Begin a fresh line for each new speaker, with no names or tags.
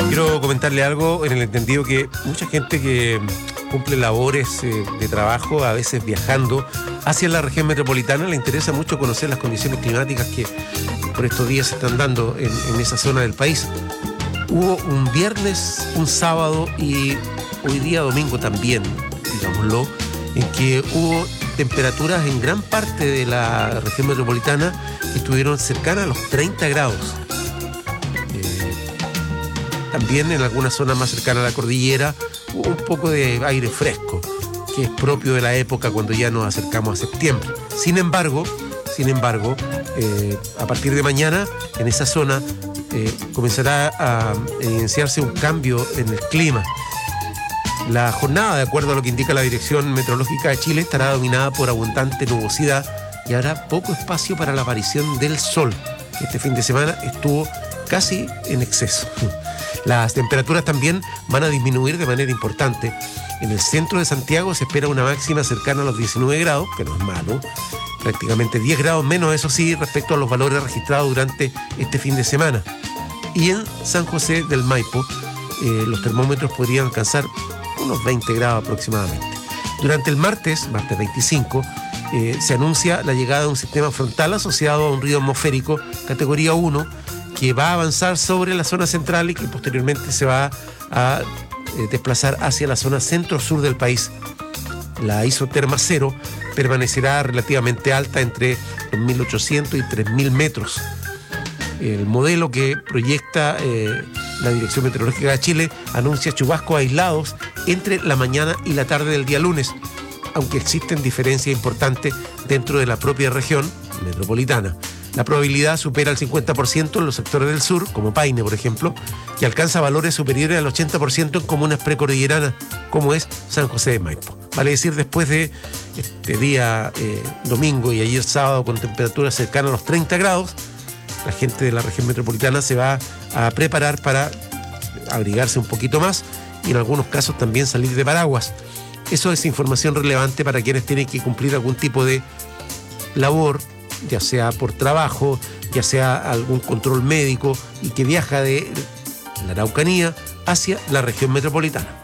Quiero comentarle algo en el entendido que mucha gente que cumple labores de trabajo, a veces viajando hacia la región metropolitana, le interesa mucho conocer las condiciones climáticas que por estos días se están dando en esa zona del país. Hubo un viernes, un sábado y hoy día domingo también, digámoslo, en que hubo temperaturas en gran parte de la región metropolitana que estuvieron cercanas a los 30 grados. También en algunas zonas más cercanas a la cordillera hubo un poco de aire fresco, que es propio de la época cuando ya nos acercamos a septiembre. Sin embargo, a partir de mañana en esa zona comenzará a evidenciarse un cambio en el clima. La jornada, de acuerdo a lo que indica la Dirección Meteorológica de Chile, estará dominada por abundante nubosidad y habrá poco espacio para la aparición del sol. Este fin de semana estuvo casi en exceso. Las temperaturas también van a disminuir de manera importante. En el centro de Santiago se espera una máxima cercana a los 19 grados, que no es malo, prácticamente 10 grados menos, eso sí, respecto a los valores registrados durante este fin de semana. Y en San José del Maipo, los termómetros podrían alcanzar unos 20 grados aproximadamente. Durante el martes 25, se anuncia la llegada de un sistema frontal asociado a un río atmosférico categoría 1 que va a avanzar sobre la zona central y que posteriormente se va a desplazar hacia la zona centro-sur del país. La isoterma cero permanecerá relativamente alta entre 2.800 y 3.000 metros. El modelo que proyecta la Dirección Meteorológica de Chile anuncia chubascos aislados entre la mañana y la tarde del día lunes, aunque existen diferencias importantes dentro de la propia región metropolitana. La probabilidad supera el 50% en los sectores del sur, como Paine, por ejemplo, y alcanza valores superiores al 80% en comunas precordilleranas, como es San José de Maipo. Vale decir, después de este día domingo y ayer sábado con temperaturas cercanas a los 30 grados, la gente de la región metropolitana se va a preparar para abrigarse un poquito más y en algunos casos también salir de paraguas. Eso es información relevante para quienes tienen que cumplir algún tipo de labor, ya sea por trabajo, ya sea algún control médico y que viaja de la Araucanía hacia la región metropolitana.